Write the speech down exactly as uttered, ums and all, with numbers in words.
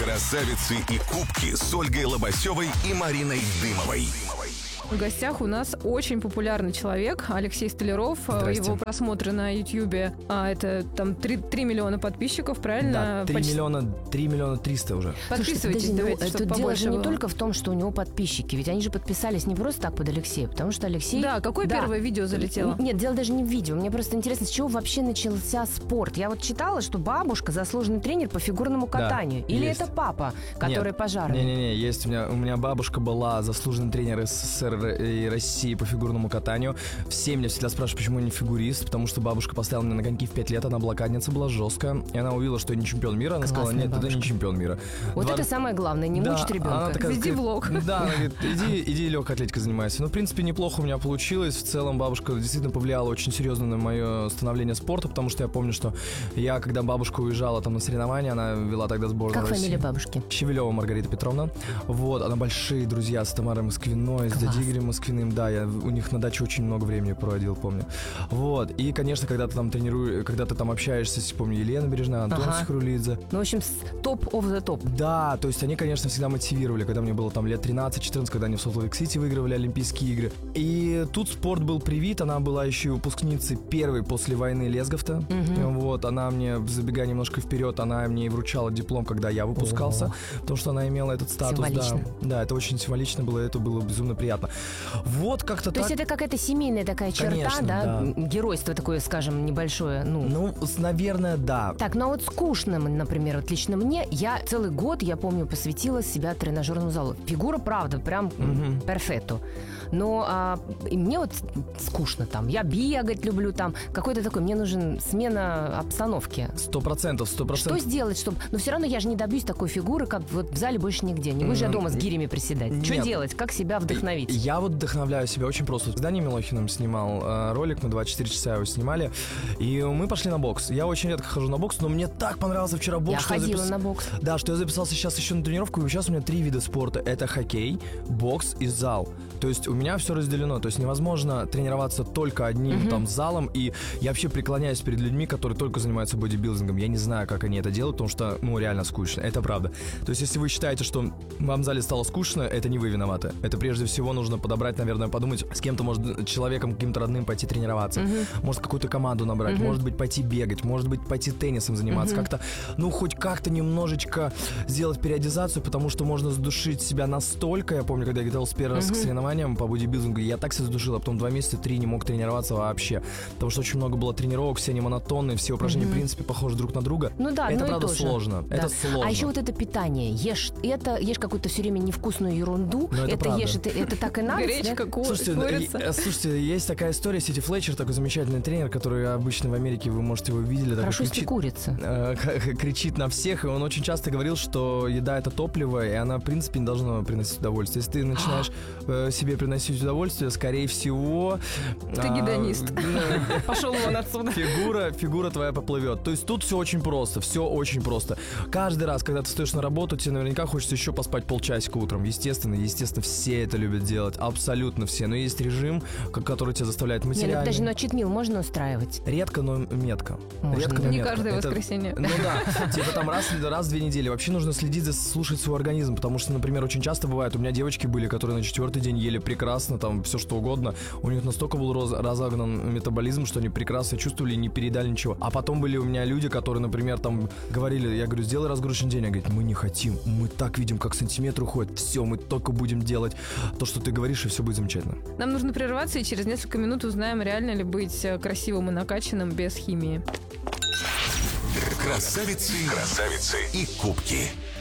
Красавицы и кубки с Ольгой Лобасевой и Мариной Дымовой. В гостях у нас очень популярный человек Алексей Столяров. Его просмотры на Ютьюбе, а, это там три миллиона подписчиков, правильно? Да, три миллиона, три миллиона триста уже. Подписывайтесь, Слушайте, давайте, ну, чтобы это побольше дело же было. не только в том, что у него подписчики, ведь они же подписались не просто так под Алексея, потому что Алексей... Да, какое Да. первое видео залетело? Нет, дело даже не в видео. Мне просто интересно, с чего вообще начался спорт. Я вот читала, что бабушка заслуженный тренер по фигурному катанию. Да, Или есть. это папа, который Нет, пожарный? Не-не-не, есть у меня, у меня бабушка была заслуженный тренер СССР и России по фигурному катанию. Все меня всегда спрашивают, почему я не фигурист, потому что бабушка поставила меня на коньки в пять лет, она блокадница была жесткая, и она увидела, что я не чемпион мира, она сказала, Классная нет, ты не бабушка. чемпион мира. Вот Два- это самое главное, не Да, мучить она ребенка. такая Веди говорит, влог. Да, она говорит, иди, иди легкой атлетикой занимайся. Ну, в принципе, неплохо у меня получилось. В целом, бабушка действительно повлияла очень серьезно на мое становление спорта, потому что я помню, что я, когда бабушка уезжала там на соревнования, она вела тогда сборную Как России. фамилия бабушки? Щевелева Маргарита Петровна. Вот, она большие друзья с Тамарой Москвиной, с Класс. дядей Игорем Москвиным. Да, я у них на даче очень много времени проводил, помню. Вот, и, конечно, когда ты там тренируешь, когда ты там общаешься, с, помню, Елена Бережная, Антон Ага. Сихрулидзе. Ну, в общем, топ of the топ. Да, то есть они, конечно, всегда мотивировали, когда мне было там лет тринадцать-четырнадцать, когда они в Солт-Лейк-Сити выигрывали Олимпийские игры. И тут спорт был привит, она была еще и выпускницей первой после войны Лесговта. Мгм. Вот, она мне, забегая немножко вперед, она мне и вручала диплом, когда я выпускался, Ого. потому что она имела этот статус. Да, Символично. да, это очень символично было, это было безумно приятно. Вот как-то То так. есть это какая-то семейная такая черта, Конечно, да? да. М, Геройство такое, скажем, небольшое. Ну, Ну, с- наверное, да. Так, ну а вот скучно, например, вот лично мне, я целый год, я помню, посвятила себя тренажерному залу. Фигура, правда, прям Мгм. перфетто. Но а, и мне вот скучно там. Я бегать люблю там. Какой-то такой, мне нужен смена обстановки. Сто процентов, сто Что процентов. сделать, чтобы... Но все равно я же не добьюсь такой фигуры, как вот в зале больше нигде. Не будешь я М, дома с гирями приседать. Что нет. делать? Как себя вдохновить? Я вот вдохновляю себя очень просто. С Даней Милохиным снимал э, ролик, мы двадцать четыре часа его снимали, и мы пошли на бокс. Я очень редко хожу на бокс, но мне так понравился вчера бокс, Я что ходила запис- на бокс. Да, что я записался сейчас еще на тренировку, и сейчас у меня три вида спорта. Это хоккей, бокс и зал. То есть у меня все разделено. То есть невозможно тренироваться только одним там залом. И я вообще преклоняюсь перед людьми, которые только занимаются бодибилдингом. Я не знаю, как они это делают, потому что, ну, реально скучно. Это правда. То есть если вы считаете, что вам в зале стало скучно, это не вы виноваты. Это прежде всего нужно подобрать, наверное, подумать, с кем-то, может, человеком каким-то родным пойти тренироваться. Может, какую-то команду набрать. Может быть, пойти бегать. Может быть, пойти теннисом заниматься. Как-то, ну, хоть как-то немножечко сделать периодизацию, потому что можно задушить себя настолько. Я помню, когда я готовился первый раз к соревнованиям по бодибилдингу, я так себя задушил, а потом два месяца, три не мог тренироваться вообще. Потому что очень много было тренировок, все они монотонные, все упражнения, в принципе, похожи друг на друга. Ну да, это ну и правда тоже. сложно. Да. Это сложно. А еще вот это питание. Ешь это, ешь какую-то все время невкусную ерунду. Ну, это правда. ешь, это, это так и надо. Гречка, ку- Слушайте, курица. э, слушайте, есть такая история, Сити Флетчер, такой замечательный тренер, который обычно в Америке, вы, может, его видели. такой Хорошо, если кричит, курица. э, к- кричит на всех, и он очень часто говорил, что еда — это топливо, и она, в принципе, не должна приносить удовольствие. Если ты начинаешь э, себе приносить удовольствие, скорее всего... Ты а, гедонист. ну, Пошел вон отсюда. Фигура, фигура твоя поплывет. То есть тут все очень просто, все очень просто. Каждый раз, когда ты стоишь на работу, тебе наверняка хочется еще поспать полчасика утром. Естественно, естественно, все это любят делать, абсолютно все. Но есть режим, ко- который тебя заставляет Не, ну материально. даже на читмил можно устраивать. Редко, но метко. Можно. Редко, но Не метко. каждое Это- воскресенье. Ну да, типа там раз, раз в две недели. Вообще нужно следить за, слушать свой организм, потому что, например, очень часто бывает, у меня девочки были, которые на четвертый день ели прекрасно, там все что угодно. У них настолько был роз- разогнан метаболизм, что они прекрасно чувствовали и не передали ничего. А потом были у меня люди, которые, например, там говорили, я говорю, сделай разгрузочный день. Они говорят, мы не хотим, мы так видим, как сантиметр уходит. Все, мы только будем делать то, что ты говоришь, и все будет замечательно. Нам нужно прерваться, и через несколько минут узнаем, реально ли быть э, красивым и накачанным без химии. Красавицы, красавицы и кубки.